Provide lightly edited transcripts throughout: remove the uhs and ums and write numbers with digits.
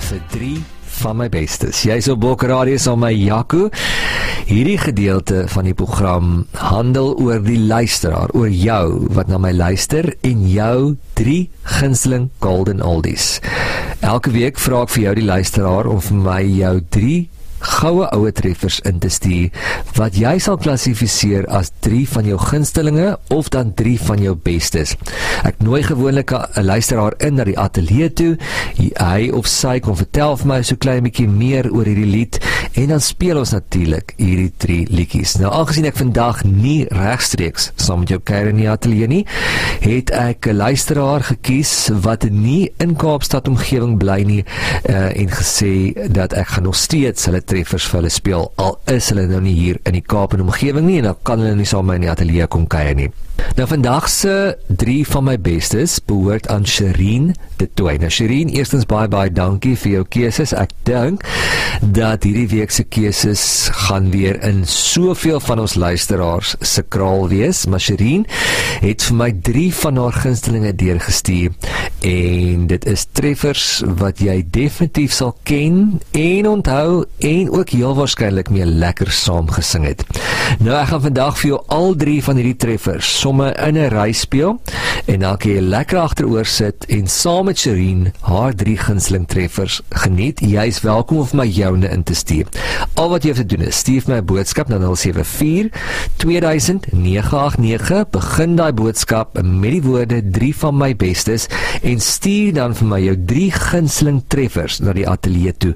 vir 3 van my bestes. Jy is op Bok Radio saam met Jaco. Hierdie gedeelte van die program handel oor die luisteraar, oor jou wat na my luister en jou 3 gunsteling golden oldies. Elke week vra ek vir jou die luisteraar om vir my jou 3 goue oue treffers in te stuur wat jy sal klassifiseer as 3 van jou gunstelinge of dan 3 van jou bestes. Ek nooi gewoonlik 'n luisteraar in na die ateljee toe. Hy of sy kom vertel vir my so klein bietjie meer oor hierdie lied en dan speel ons natuurlik hierdie 3 liedjies. Nou aangesien ek vandag nie regstreeks saam met jou kuier in die ateljee nie, het ek 'n luisteraar gekies wat nie in Kaapstad omgewing bly nie en gesê dat ek gaan nog steeds hulle treffers vir hulle speel, al is hulle nou nie hier in die Kaap en omgewing nie, en dan kan hulle nie saam in die ateljee kom kuier nie. Nou vandag se 3 van my bestes behoort aan Shireen de Toey. Nou Shireen, eerstens baie dankie vir jou keuses. Ek dink dat hierdie week se keuses gaan weer in soveel van ons luisteraars se kraal wees, maar Shireen het vir my 3 van haar gunstelinge deurgestuur en dit is treffers wat jy definitief sal ken en onthou en ook heel waarskynlik mee lekker saam gesing het. Nou ek gaan vandag vir jou al 3 van hierdie treffers somme in 'n ry speel en dan kan jy lekker agteroor sit en saam met Shireen haar 3 gunsteling treffers geniet. Jy is welkom om vir my joune in te stuur. Al wat jy hoef te doen is stuur my boodskap na 074 2000 989. Begin daai boodskap met die woorde 3 van my bestes en stuur dan vir my jou 3 gunsteling treffers na die ateljee toe.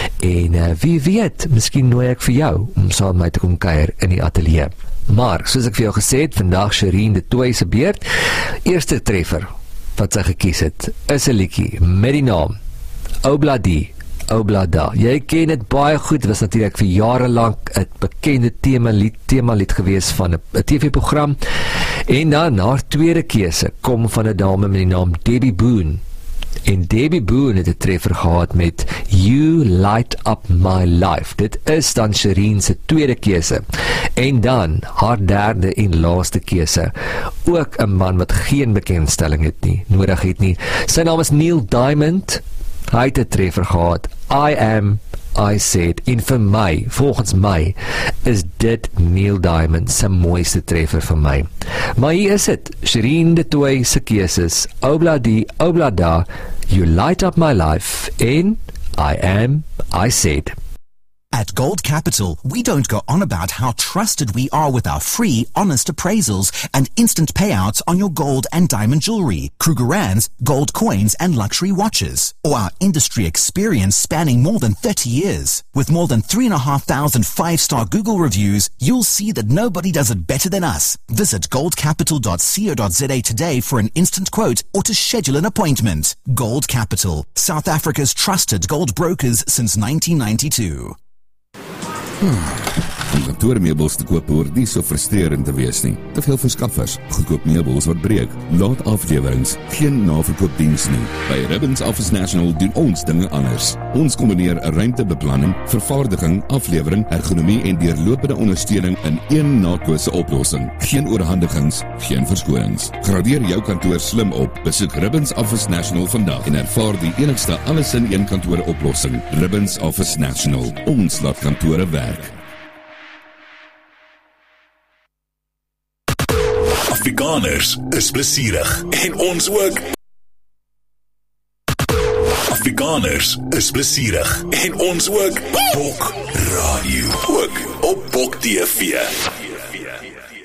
En wie weet, miskien nooi ek vir jou om saam met my te kom kuier in die ateljee. Maar, soos ek vir jou gesê het, vandag Shireen de Toey se beurt. Eerste treffer wat sy gekies het, is 'n liedjie met die naam Obladi, Oblada. Jy ken dit baie goed, dit was natuurlik vir jare lank 'n bekende temalied gewees van 'n TV-program. En dan, haar tweede keuse kom van 'n dame met die naam Debbie Boone. En Debbie Boone het 'n treffer gehad met You Light Up My Life. Dit is dan Shireen se tweede keuse. En dan haar derde en laaste keuse. Ook 'n man wat geen bekendstelling nodig het nie. Sy naam is Neil Diamond. Hy het 'n treffer gehad. I Am, I Said. En vir my, volgens my, is dit Neil Diamond se mooiste treffer vir my. Maar hier is het, Shireen de Toey se keuses, Obladi, Oblada, You Light Up My Life, en I Am, I Said. At Gold Capital, we don't go on about how trusted we are with our free, honest appraisals and instant payouts on your gold and diamond jewelry, Krugerrands, gold coins and luxury watches, or our industry experience spanning more than 30 years. With more than 3,500 5-star Google reviews, you'll see that nobody does it better than us. Visit goldcapital.co.za today for an instant quote or to schedule an appointment. Gold Capital, South Africa's trusted gold brokers since 1992. Om kantoormeubels te koop hoort nie so frustrerend te wees nie. Te veel verskaffers, goedkoop meubels wat breek, laat aflewerings, geen naverkoopdiens nie. By Ribbons Office National doen ons dinge anders. Ons kombineer 'n ruimtebeplanning, vervaardiging, aflewering, ergonomie en deurlopende ondersteuning in een nakose oplossing. Geen oorhandigings, geen verskonings. Gradeer jou kantoor slim op. Besoek Ribbons Office National vandag en ervaar die enigste alles in een kantoor oplossing. Ribbons Office National. Ons laat kantore werk. Afrikaners is plesierig en ons ook. Afrikaners is plesierig en ons ook. Bok Radio, ook op Bok TV.